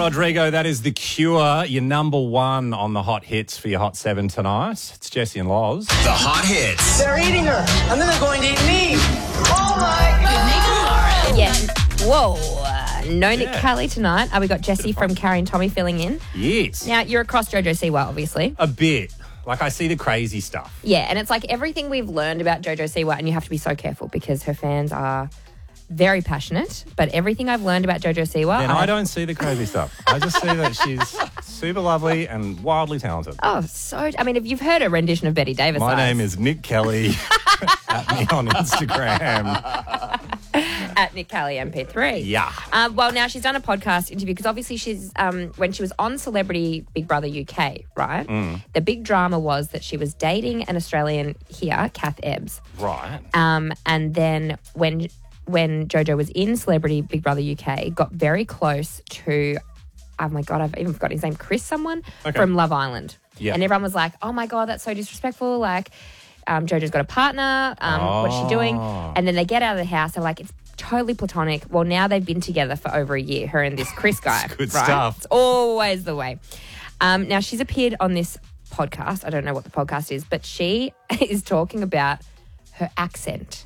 Rodrigo, that is The Cure, your number one on the hot hits for your Hot 7 tonight. It's Jesse and Loz. The hot hits. They're eating her, and then they're going to eat me. Oh, my God. Yeah. Whoa. No Nick Kelly tonight. We got Jesse from Carrie and Tommy filling in. Yes. Now, you're across Jojo Siwa, obviously. A bit. Like, I see the crazy stuff. Yeah, and it's like everything we've learned about Jojo Siwa, and you have to be so careful because her fans are very passionate, but everything I've learned about Jojo Siwa... And I don't see the crazy stuff. I just see that she's super lovely and wildly talented. Oh, so... I mean, if you've heard a rendition of Betty Davis... My name is Nick Kelly. At me on Instagram. At Nick Kelly MP3. Yeah. Well, now she's done a podcast interview because obviously she's... when she was on Celebrity Big Brother UK, right? The big drama was that she was dating an Australian here, Kath Ebbs. Right. And then when Jojo was in Celebrity Big Brother UK, got very close to, oh my God, I've even forgotten his name, Chris someone from Love Island. Yeah. And everyone was like, oh my God, that's so disrespectful. Like, Jojo's got a partner. What's she doing? And then they get out of the house. They're like, it's totally platonic. Well, now they've been together for over a year, her and this Chris guy. Good right? stuff. It's always the way. Now, she's appeared on this podcast. I don't know what the podcast is, but she is talking about her accent.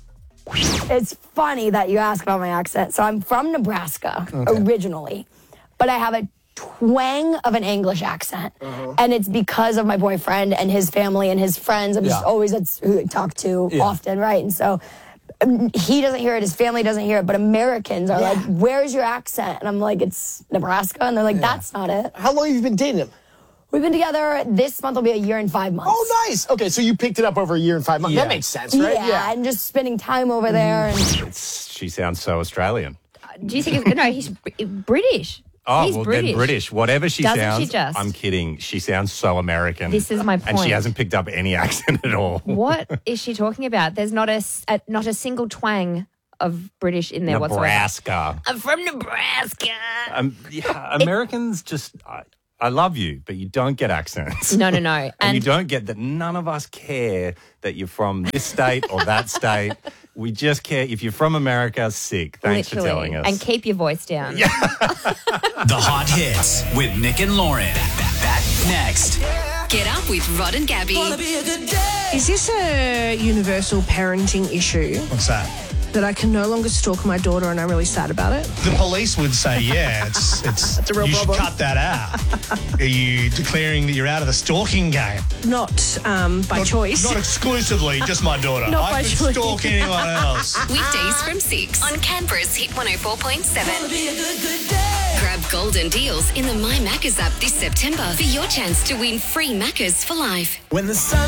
It's funny that you ask about my accent. So I'm from Nebraska originally, but I have a twang of an English accent. And it's because of my boyfriend and his family and his friends. I'm just always, that's who I talk to often, right? And so he doesn't hear it, his family doesn't hear it, but Americans are like, where's your accent? And I'm like, it's Nebraska. And they're like, that's not it. How long have you been dating him? We've been together, this month will be a year and 5 months. Oh, nice. Okay, so you picked it up over a year and 5 months. Yeah. That makes sense, right? Yeah, and just spending time over there. And She sounds so Australian. Do you think no, he's British. Oh, He's well, British. then British. Whatever she Doesn't sounds, she just? I'm kidding. She sounds so American. This is my And she point. hasn't picked up any accent at all. What is she talking about? There's not a single twang of British in there whatsoever. Nebraska. I'm from Nebraska. Americans just... I love you, but you don't get accents. No. And you don't get that none of us care that you're from this state or that state. We just care if you're from America, sick. Thanks for telling us. And keep your voice down. The hot hits with Nick and Lauren. Back next. Get up with Rod and Gabby. Is this a universal parenting issue What's that? that I can no longer stalk my daughter and I'm really sad about it? The police would say, yeah, it's a real you problem. should cut that out. Are you declaring that you're out of the stalking game? Not by choice. Not exclusively, just my daughter. Not I by could choice. stalk anyone else. Weekdays from 6 on Canberra's Hit 104.7. Grab golden deals in the My Maccas app this September for your chance to win free Maccas for life. When the sun